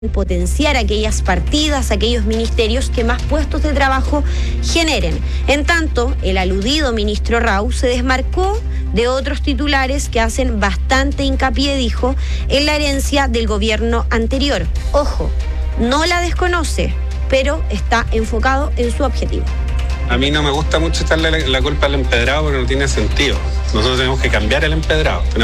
potenciar aquellas partidas, aquellos ministerios que más puestos de trabajo generen. En tanto, el aludido ministro Rau se desmarcó de otros titulares que hacen bastante hincapié, dijo, en la herencia del gobierno anterior. Ojo, no la desconoce, pero está enfocado en su objetivo. A mí no me gusta mucho echarle la culpa al empedrado porque no tiene sentido. Nosotros tenemos que cambiar el empedrado.